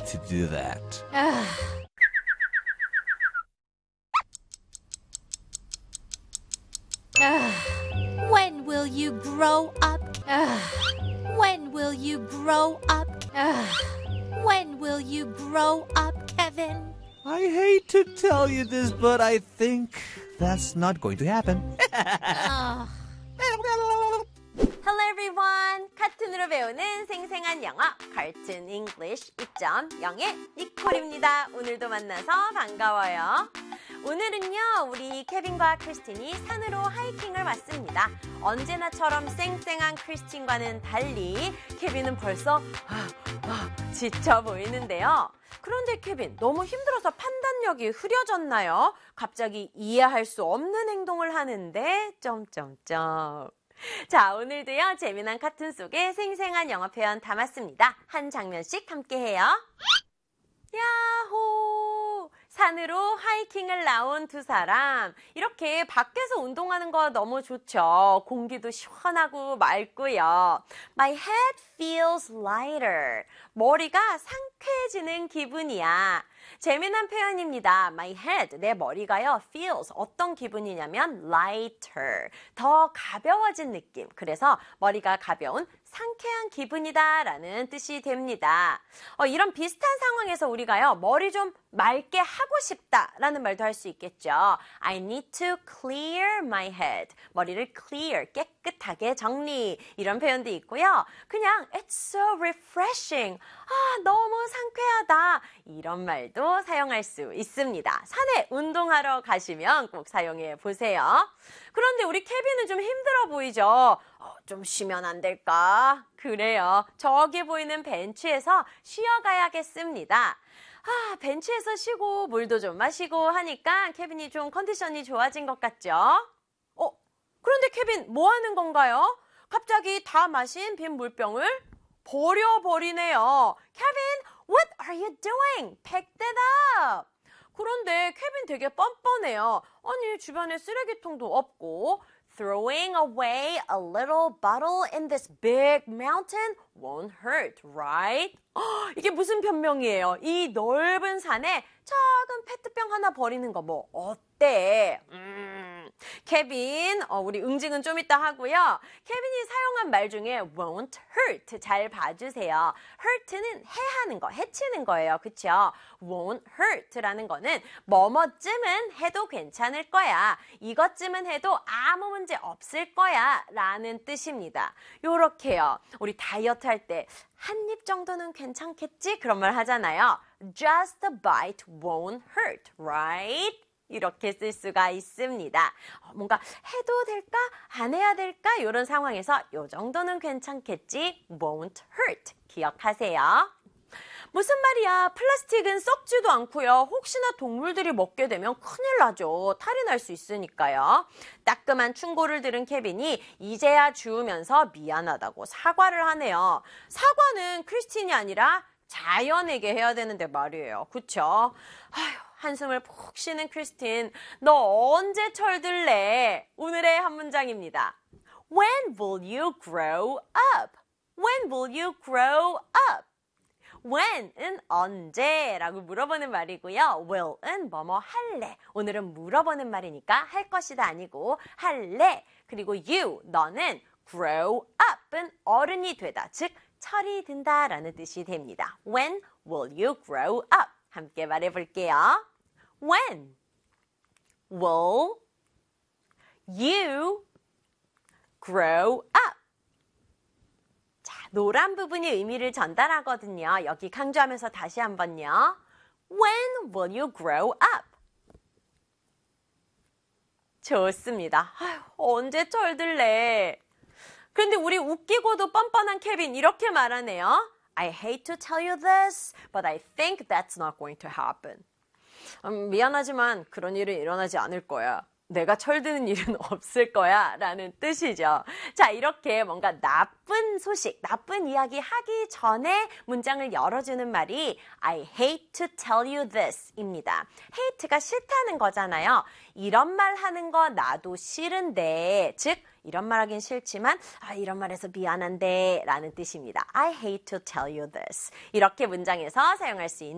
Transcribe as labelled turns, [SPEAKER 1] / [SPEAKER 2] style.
[SPEAKER 1] to do that.
[SPEAKER 2] When will you grow up? When will you grow up? When will you grow up, Kevin?
[SPEAKER 1] I hate to tell you this, but I think that's not going to happen.
[SPEAKER 3] Hello everyone! 카툰으로 배우는 생생한 영어 Cartoon English 2.0의 니콜입니다. 오늘도 만나서 반가워요. 오늘은요, 우리 케빈과 크리스틴이 산으로 하이킹을 왔습니다. 언제나처럼 쌩쌩한 크리스틴과는 달리 케빈은 벌써 지쳐 보이는데요. 그런데 케빈, 너무 힘들어서 판단력이 흐려졌나요? 갑자기 이해할 수 없는 행동을 하는데 점점점. 자, 오늘도요, 재미난 카툰 속에 생생한 영어 표현 담았습니다. 한 장면씩 함께해요. 야호! 산으로 하이킹을 나온 두 사람. 이렇게 밖에서 운동하는 거 너무 좋죠. 공기도 시원하고 맑고요. My head feels lighter. 머리가 상쾌해지는 기분이야. 재미난 표현입니다. My head, 내 머리가요, feels, 어떤 기분이냐면 lighter, 더 가벼워진 느낌. 그래서 머리가 가벼운 상쾌한 기분이다 라는 뜻이 됩니다. 이런 비슷한 상황에서 우리가요, 머리 좀 맑게 하고 싶다 라는 말도 할 수 있겠죠. I need to clear my head. 머리를 clear, 깨끗하게 정리. 이런 표현도 있고요. 그냥 it's so refreshing. 너무 상쾌하다. 이런 말도 사용할 수 있습니다. 산에 운동하러 가시면 꼭 사용해 보세요. 그런데 우리 케빈은 좀 힘들어 보이죠? 좀 쉬면 안 될까? 그래요. 저기 보이는 벤치에서 쉬어가야겠습니다. 벤치에서 쉬고 물도 좀 마시고 하니까 케빈이 좀 컨디션이 좋아진 것 같죠? 그런데 케빈 뭐 하는 건가요? 갑자기 다 마신 빈 물병을 버려버리네요. 케빈, what are you doing? Pick that up. 그런데 케빈 되게 뻔뻔해요. 아니, 주변에 쓰레기통도 없고 Throwing away a little bottle in this big mountain won't hurt, right? 이게 무슨 변명이에요? 이 넓은 산에 작은 페트병 하나 버리는 거 뭐 어때? 케빈, 우리 응징은 좀 이따 하고요. 케빈이 사용한 말 중에 won't hurt 잘 봐주세요. hurt는 해하는 거, 해치는 거예요. 그쵸? won't hurt라는 거는 뭐뭐쯤은 해도 괜찮을 거야. 이것쯤은 해도 아무 문제 없을 거야 라는 뜻입니다. 요렇게요. 우리 다이어트 할 때 한 입 정도는 괜찮겠지? 그런 말 하잖아요. Just a bite won't hurt, right? 이렇게 쓸 수가 있습니다. 뭔가 해도 될까? 안 해야 될까? 이런 상황에서 요 정도는 괜찮겠지? Won't hurt. 기억하세요. 무슨 말이야? 플라스틱은 썩지도 않고요. 혹시나 동물들이 먹게 되면 큰일 나죠. 탈이 날 수 있으니까요. 따끔한 충고를 들은 케빈이 이제야 주우면서 미안하다고 사과를 하네요. 사과는 크리스틴이 아니라 자연에게 해야 되는데 말이에요. 그쵸? 한숨을 푹 쉬는 크리스틴, 너 언제 철들래? 오늘의 한 문장입니다. When will you grow up? When will you grow up? When은 언제라고 물어보는 말이고요. will은 뭐뭐 할래. 오늘은 물어보는 말이니까 할 것이다 아니고 할래. 그리고 you, 너는 grow up은 어른이 되다. 즉 철이 든다라는 뜻이 됩니다. When will you grow up? 함께 말해볼게요. When will you grow up? 자, 노란 부분이 의미를 전달하거든요. 여기 강조하면서 다시 한번요. When will you grow up? 좋습니다. 언제 철들래? 그런데 우리 웃기고도 뻔뻔한 케빈 이렇게 말하네요. I hate to tell you this, but I think that's not going to happen. 미안하지만 그런 일은 일어나지 않을 거야. 내가 철드는 일은 없을 거야 라는 뜻이죠. 자, 이렇게 뭔가 나쁜 소식, 나쁜 이야기 하기 전에 문장을 열어주는 말이 I hate to tell you this 입니다. hate가 싫다는 거잖아요. 이런 말 하는 거 나도 싫은데, 즉 이런 말 하긴 싫지만 이런 말해서 미안한데 라는 뜻입니다. I hate to tell you this. 이렇게 문장에서 사용할 수 있는